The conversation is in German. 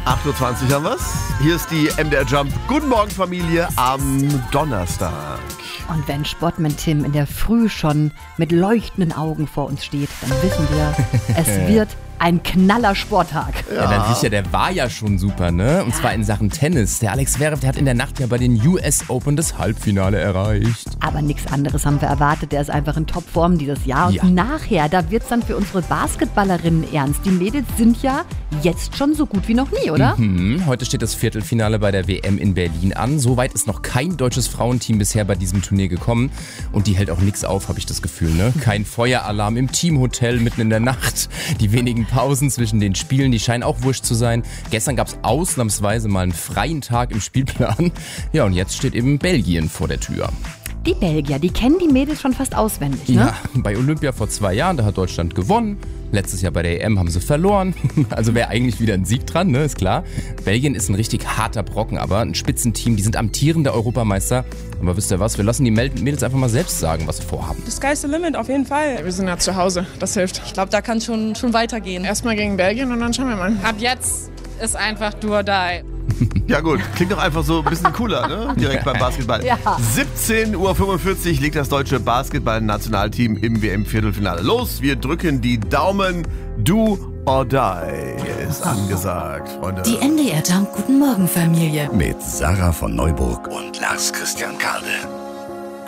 8.20 Uhr haben wir's. Hier ist die MDR Jump. Guten Morgen, Familie, am Donnerstag. Und wenn Sportman Tim in der Früh schon mit leuchtenden Augen vor uns steht, dann wissen wir, es wird ein knaller Sporttag. Ja, der Riecher, der war ja schon super, ne? Und zwar in Sachen Tennis. Der Alex Zverev, der hat in der Nacht ja bei den US Open das Halbfinale erreicht. Aber nichts anderes haben wir erwartet. Der ist einfach in Topform dieses Jahr. Ja. Und nachher, da wird's dann für unsere Basketballerinnen ernst. Die Mädels sind ja jetzt schon so gut wie noch nie, oder? Heute steht das Viertelfinale bei der WM in Berlin an. Soweit ist noch kein deutsches Frauenteam bisher bei diesem Turnier gekommen. Und die hält auch nichts auf, habe ich das Gefühl, ne? Kein Feueralarm im Teamhotel mitten in der Nacht. Die wenigen Pausen zwischen den Spielen, die scheinen auch wurscht zu sein. Gestern gab es ausnahmsweise mal einen freien Tag im Spielplan. Ja, und jetzt steht eben Belgien vor der Tür. Die Belgier, die kennen die Mädels schon fast auswendig, ne? Ja, bei Olympia vor 2 Jahren, da hat Deutschland gewonnen. Letztes Jahr bei der EM haben sie verloren. Also wäre eigentlich wieder ein Sieg dran, ne, ist klar. Belgien ist ein richtig harter Brocken, aber ein Spitzenteam. Die sind amtierende Europameister. Aber wisst ihr was, wir lassen die Mädels einfach mal selbst sagen, was sie vorhaben. The sky's the limit, auf jeden Fall. Wir sind ja zu Hause, das hilft. Ich glaube, da kann schon weitergehen. Erstmal gegen Belgien und dann schauen wir mal. Ab jetzt ist einfach do or die. Ja gut, klingt doch einfach so ein bisschen cooler, ne? Direkt beim Basketball. Ja. 17.45 Uhr legt das deutsche Basketball-Nationalteam im WM-Viertelfinale los. Wir drücken die Daumen. Do or die ist angesagt, Freunde. Die MDR Jump Guten Morgen Familie. Mit Sarah von Neuburg und Lars Christian Kade.